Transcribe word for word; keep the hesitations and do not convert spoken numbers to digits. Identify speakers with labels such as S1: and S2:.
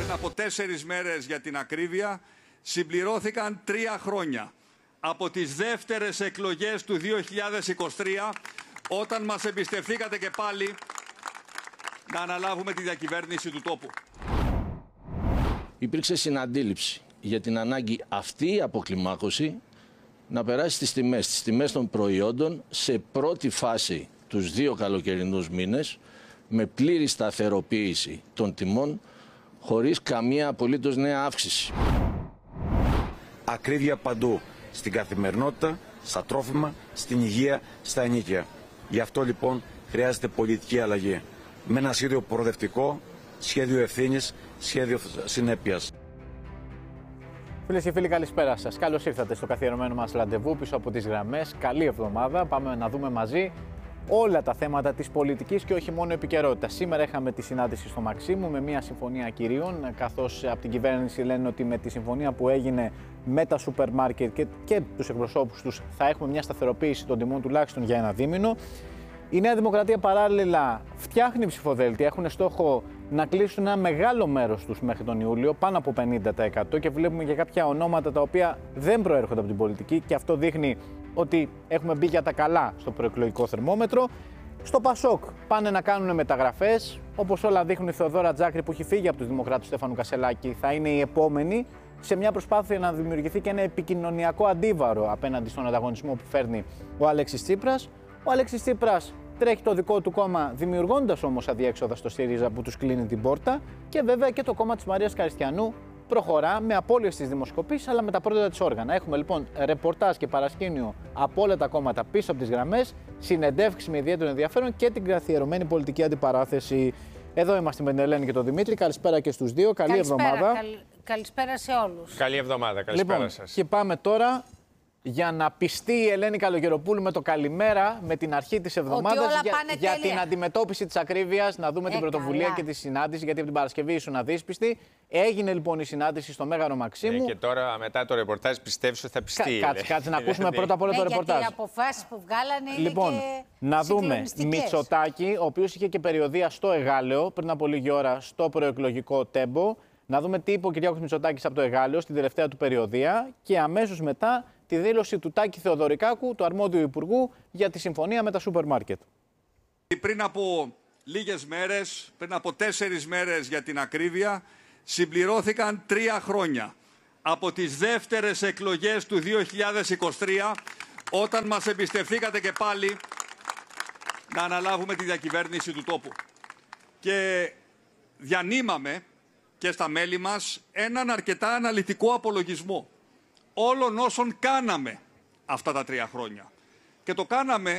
S1: Πριν από τέσσερις μέρες για την ακρίβεια, συμπληρώθηκαν τρία χρόνια από τις δεύτερες εκλογές του δύο χιλιάδες είκοσι τρία, όταν μας εμπιστευθήκατε και πάλι να αναλάβουμε τη διακυβέρνηση του τόπου.
S2: Υπήρξε συναντήληψη για την ανάγκη αυτή η αποκλιμάκωση να περάσει στις τιμές, στις τιμές των προϊόντων σε πρώτη φάση τους δύο καλοκαιρινούς μήνες, με πλήρη σταθεροποίηση των τιμών, χωρίς καμία απολύτως νέα αύξηση.
S3: Ακρίβεια παντού, στην καθημερινότητα, στα τρόφιμα, στην υγεία, στα ενοίκια. Γι' αυτό λοιπόν χρειάζεται πολιτική αλλαγή. Με ένα σχέδιο προοδευτικό, σχέδιο ευθύνης, σχέδιο συνέπειας.
S4: Φίλες και φίλοι, καλησπέρα σας. Καλώς ήρθατε στο καθιερωμένο μας ραντεβού πίσω από τις γραμμές. Καλή εβδομάδα. Πάμε να δούμε μαζί όλα τα θέματα της πολιτικής και όχι μόνο επικαιρότητα. Σήμερα είχαμε τη συνάντηση στο Μαξίμου με μια συμφωνία κυρίων, καθώς από την κυβέρνηση λένε ότι με τη συμφωνία που έγινε με τα σούπερ μάρκετ και, και τους εκπροσώπους τους θα έχουμε μια σταθεροποίηση των τιμών τουλάχιστον για ένα δίμηνο. Η Νέα Δημοκρατία παράλληλα φτιάχνει ψηφοδέλτια, έχουν στόχο να κλείσουν ένα μεγάλο μέρος τους μέχρι τον Ιούλιο, πάνω από πενήντα τοις εκατό, και βλέπουμε και κάποια ονόματα τα οποία δεν προέρχονται από την πολιτική και αυτό δείχνει ότι έχουμε μπει για τα καλά στο προεκλογικό θερμόμετρο. Στο Πασόκ πάνε να κάνουν μεταγραφές, όπως όλα δείχνουν. Η Θεοδόρα Τζάκρη, που έχει φύγει από τους Δημοκράτες Στέφανου Κασελάκη, θα είναι η επόμενη, σε μια προσπάθεια να δημιουργηθεί και ένα επικοινωνιακό αντίβαρο απέναντι στον ανταγωνισμό που φέρνει ο Αλέξης Τσίπρας. Ο Αλέξης Τσίπρας τρέχει το δικό του κόμμα, δημιουργώντας όμως αδιέξοδα στο ΣΥΡΙΖΑ που τους κλείνει την πόρτα, και βέβαια και το κόμμα της Μαρίας Καριστιανού προχωρά με απώλειες στις δημοσκοπήσεις, αλλά με τα πρώτα της όργανα. Έχουμε λοιπόν ρεπορτάζ και παρασκήνιο από όλα τα κόμματα πίσω από τις γραμμές, συνεντεύξεις με ιδιαίτερο ενδιαφέρον και την καθιερωμένη πολιτική αντιπαράθεση. Εδώ είμαστε με την Ελένη και τον Δημήτρη. Καλησπέρα και στους δύο. Καλή
S5: καλησπέρα,
S4: εβδομάδα.
S5: Καλ... Καλησπέρα σε όλους.
S6: Καλή εβδομάδα. Καλησπέρα
S4: λοιπόν,
S6: σας.
S4: Και πάμε τώρα για να πιστεί η Ελένη Καλογεροπούλου με το καλημέρα, με την αρχή της εβδομάδας, για, για την αντιμετώπιση της ακρίβειας, να δούμε ε, την πρωτοβουλία καλά. Και τη συνάντηση, γιατί από την Παρασκευή ήσουν αδίσπιστη. Έγινε λοιπόν η συνάντηση στο Μέγαρο Μαξίμου.
S6: Ε, και τώρα μετά το ρεπορτάζ πιστεύεις ότι θα πιστεί.
S4: Κα, κάτσε, κάτσε να ακούσουμε πρώτα απ' όλα το
S5: ναι,
S4: ρεπορτάζ.
S5: Γιατί οι αποφάσεις που βγάλανε είναι
S4: λοιπόν,
S5: και
S4: να δούμε Μητσοτάκη, ο οποίος είχε και περιοδεία στο Εγάλεο πριν από λίγη ώρα στο προεκλογικό τέμπο. Να δούμε τι είπε ο Κυριάκος Μητσοτάκης από το Εγάλεο στην τελευταία του περιοδεία και αμέσως μετά τη δήλωση του Τάκη Θεοδωρικάκου, του αρμόδιου υπουργού, για τη συμφωνία με τα σούπερ μάρκετ.
S1: Πριν από λίγες μέρες, πριν από τέσσερις μέρες για την ακρίβεια, συμπληρώθηκαν τρία χρόνια από τις δεύτερες εκλογές του δύο χιλιάδες είκοσι τρία, όταν μας εμπιστευθήκατε και πάλι να αναλάβουμε τη διακυβέρνηση του τόπου. Και διανύμαμε και στα μέλη μας έναν αρκετά αναλυτικό απολογισμό όλων όσων κάναμε αυτά τα τρία χρόνια. Και το κάναμε